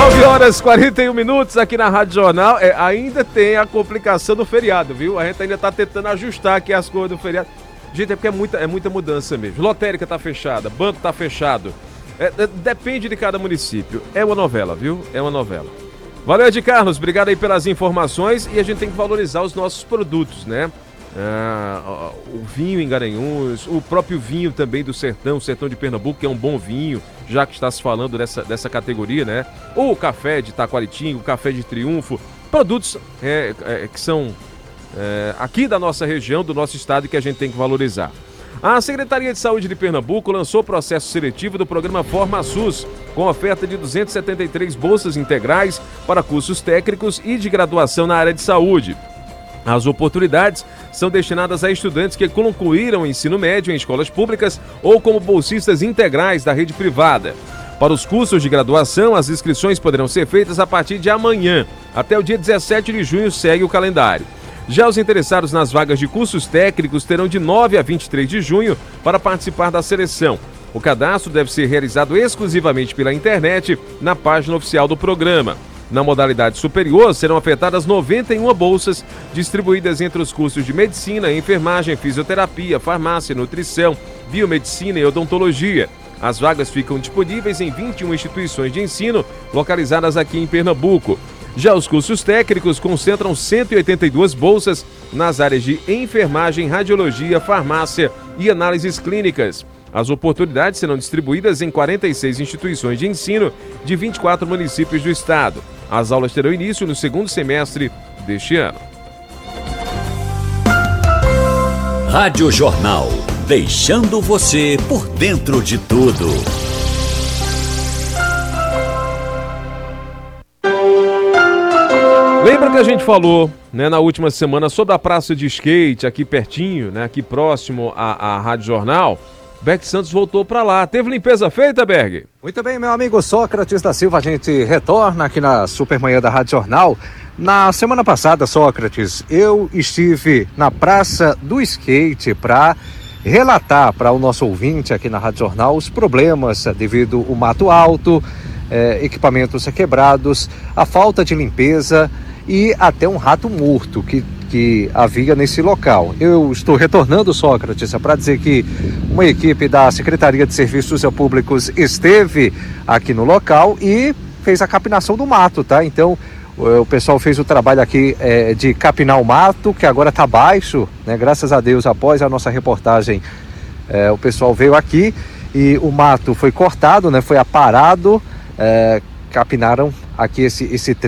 9h41 aqui na Rádio Jornal. Ainda tem a complicação do feriado, viu? A gente ainda tá tentando ajustar aqui as coisas do feriado. Gente, é porque é muita mudança mesmo. Lotérica tá fechada, banco tá fechado. Depende de cada município. É uma novela, viu? É uma novela. Valeu, Ed Carlos. Obrigado aí pelas informações. E a gente tem que valorizar os nossos produtos, né? O vinho em Garanhuns, o próprio vinho também do Sertão, o Sertão de Pernambuco, que é um bom vinho, já que está se falando dessa categoria, né? O café de Taquaritinga, o café de Triunfo, produtos que são aqui da nossa região, do nosso estado, e que a gente tem que valorizar. A Secretaria de Saúde de Pernambuco lançou o processo seletivo do programa Forma SUS, com oferta de 273 bolsas integrais para cursos técnicos e de graduação na área de saúde. As oportunidades são destinadas a estudantes que concluíram o ensino médio em escolas públicas ou como bolsistas integrais da rede privada. Para os cursos de graduação, as inscrições poderão ser feitas a partir de amanhã. Até o dia 17 de junho segue o calendário. Já os interessados nas vagas de cursos técnicos terão de 9 a 23 de junho para participar da seleção. O cadastro deve ser realizado exclusivamente pela internet na página oficial do programa. Na modalidade superior, serão afetadas 91 bolsas, distribuídas entre os cursos de medicina, enfermagem, fisioterapia, farmácia, nutrição, biomedicina e odontologia. As vagas ficam disponíveis em 21 instituições de ensino localizadas aqui em Pernambuco. Já os cursos técnicos concentram 182 bolsas nas áreas de enfermagem, radiologia, farmácia e análises clínicas. As oportunidades serão distribuídas em 46 instituições de ensino de 24 municípios do estado. As aulas terão início no segundo semestre deste ano. Rádio Jornal, deixando você por dentro de tudo. Lembra que a gente falou, né, na última semana sobre a praça de skate aqui pertinho, né, aqui próximo à Rádio Jornal? Berg Santos voltou para lá. Teve limpeza feita, Berg? Muito bem, meu amigo Sócrates da Silva, a gente retorna aqui na Supermanhã da Rádio Jornal. Na semana passada, Sócrates, eu estive na Praça do Skate para relatar para o nosso ouvinte aqui na Rádio Jornal os problemas devido ao mato alto, equipamentos quebrados, a falta de limpeza e até um rato morto que havia nesse local. Eu estou retornando, Sócrates, para dizer que uma equipe da Secretaria de Serviços Públicos esteve aqui no local e fez a capinação do mato, tá? Então, o pessoal fez o trabalho aqui de capinar o mato, que agora está baixo, né? Graças a Deus, após a nossa reportagem, o pessoal veio aqui e o mato foi cortado, né? Foi aparado, capinaram aqui esse trecho